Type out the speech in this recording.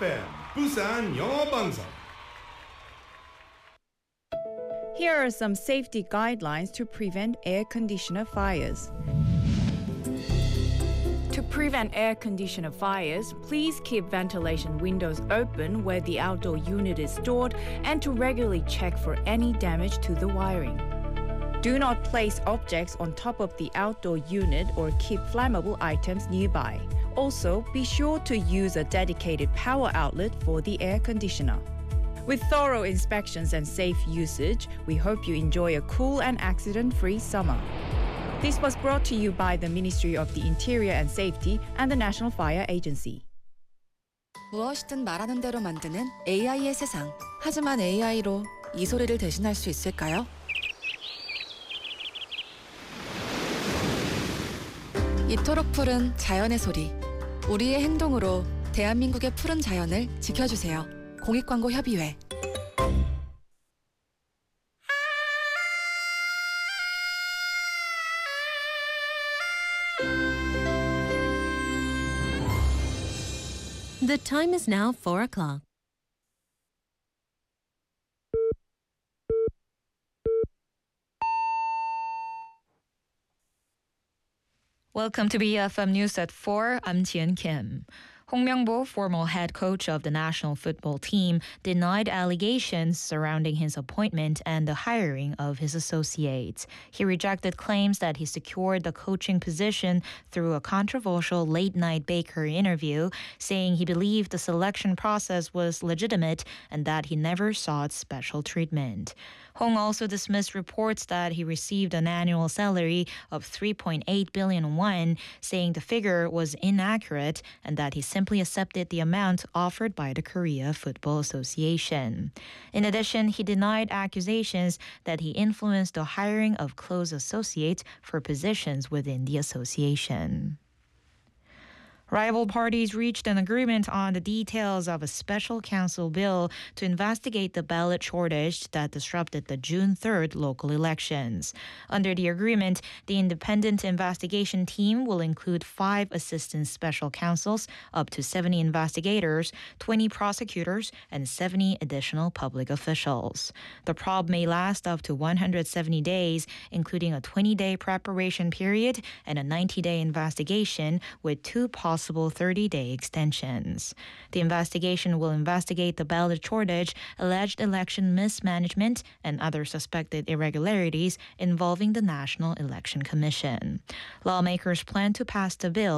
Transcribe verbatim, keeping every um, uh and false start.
에프엠 부산 영어 방송. Here are some safety guidelines to prevent air conditioner fires. To prevent air conditioner fires, please keep ventilation windows open where the outdoor unit is stored and to regularly check for any damage to the wiring. Do not place objects on top of the outdoor unit or keep flammable items nearby. Also, be sure to use a dedicated power outlet for the air conditioner. With thorough inspections and safe usage, we hope you enjoy a cool and accident-free summer. This was brought to you by the Ministry of the Interior and Safety and the National Fire Agency. 무엇이든 말하는 대로 만드는 에이아이의 세상. 하지만 에이아이로 이 소리를 대신할 수 있을까요? 이토록 푸른 자연의 소리. 우리의 행동으로 대한민국의 푸른 자연을 지켜주세요. 공익광고협의회. The time is now four o'clock. Welcome to B F M News at four. I'm Tian Kim. Hong Myung-bo, former head coach of the national football team, denied allegations surrounding his appointment and the hiring of his associates. He rejected claims that he secured the coaching position through a controversial late-night bakery interview, saying he believed the selection process was legitimate and that he never sought special treatment. Hong also dismissed reports that he received an annual salary of three point eight billion won, saying the figure was inaccurate and that he simply accepted the amount offered by the Korea Football Association. In addition, he denied accusations that he influenced the hiring of close associates for positions within the association. Rival parties reached an agreement on the details of a special council bill to investigate the ballot shortage that disrupted the June third local elections. Under the agreement, the independent investigation team will include five assistant special counsels, up to seventy investigators, twenty prosecutors, and seventy additional public officials. The probe may last up to one hundred seventy days, including a twenty-day preparation period and a ninety-day investigation with two possible possible thirty-day extensions. The investigation will investigate the ballot shortage, alleged election mismanagement, and other suspected irregularities involving the National Election Commission. Lawmakers plan to pass the bill